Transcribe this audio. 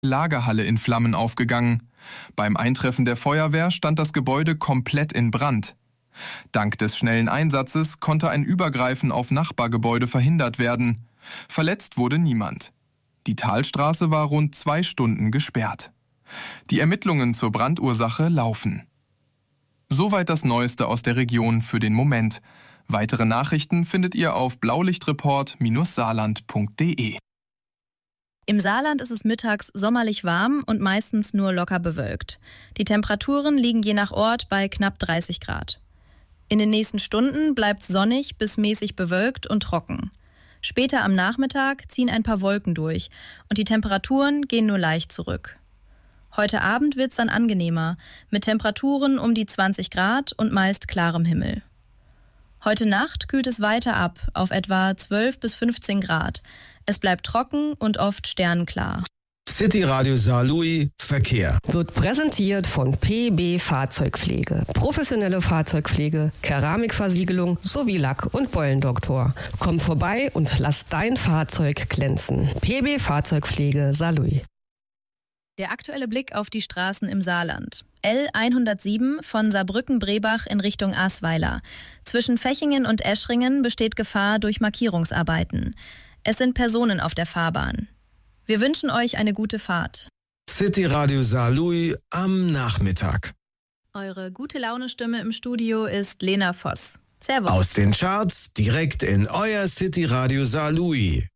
Lagerhalle in Flammen aufgegangen. Beim Eintreffen der Feuerwehr stand das Gebäude komplett in Brand. Dank des schnellen Einsatzes konnte ein Übergreifen auf Nachbargebäude verhindert werden. Verletzt wurde niemand. Die Talstraße war rund 2 Stunden gesperrt. Die Ermittlungen zur Brandursache laufen. Soweit das Neueste aus der Region für den Moment. Weitere Nachrichten findet ihr auf blaulichtreport-saarland.de. Im Saarland ist es mittags sommerlich warm und meistens nur locker bewölkt. Die Temperaturen liegen je nach Ort bei knapp 30 Grad. In den nächsten Stunden bleibt es sonnig bis mäßig bewölkt und trocken. Später am Nachmittag ziehen ein paar Wolken durch und die Temperaturen gehen nur leicht zurück. Heute Abend wird es dann angenehmer, mit Temperaturen um die 20 Grad und meist klarem Himmel. Heute Nacht kühlt es weiter ab auf etwa 12 bis 15 Grad. Es bleibt trocken und oft sternenklar. City Radio Saarlouis Verkehr wird präsentiert von PB Fahrzeugpflege. Professionelle Fahrzeugpflege, Keramikversiegelung sowie Lack- und Beulendoktor. Komm vorbei und lass dein Fahrzeug glänzen. PB Fahrzeugpflege Saarlouis. Der aktuelle Blick auf die Straßen im Saarland. L107 von Saarbrücken-Brebach in Richtung Ahrweiler. Zwischen Fechingen und Eschringen besteht Gefahr durch Markierungsarbeiten. Es sind Personen auf der Fahrbahn. Wir wünschen euch eine gute Fahrt. City Radio Saarlouis am Nachmittag. Eure gute Laune-Stimme im Studio ist Lena Voss. Servus. Aus den Charts direkt in euer City Radio Saarlouis.